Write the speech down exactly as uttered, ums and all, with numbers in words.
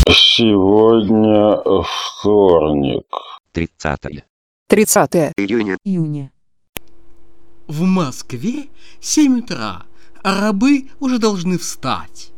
Сегодня вторник. Тридцатое. Тридцатое Июня. июня. В Москве семь утра, а рабы уже должны встать.